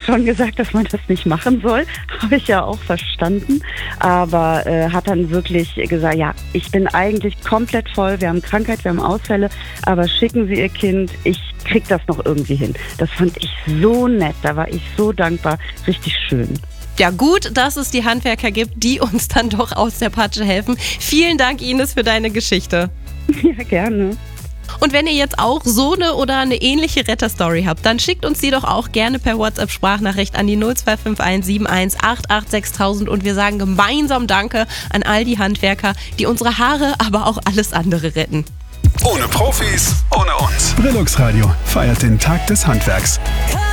schon gesagt, dass man das nicht machen soll. Habe ich ja auch verstanden. Aber hat dann wirklich gesagt, ja, ich bin eigentlich komplett voll. Wir haben Krankheit, wir haben Ausfälle. Aber schicken Sie Ihr Kind. Ich krieg das noch irgendwie hin. Das fand ich so nett. Da war ich so dankbar. Richtig schön. Ja, gut, dass es die Handwerker gibt, die uns dann doch aus der Patsche helfen. Vielen Dank, Ines, für deine Geschichte. Ja, gerne. Und wenn ihr jetzt auch so eine oder eine ähnliche Retterstory habt, dann schickt uns die doch auch gerne per WhatsApp-Sprachnachricht an die 0251 71 88 6000 und wir sagen gemeinsam Danke an all die Handwerker, die unsere Haare, aber auch alles andere retten. Ohne Profis, ohne uns. Brillux Radio feiert den Tag des Handwerks.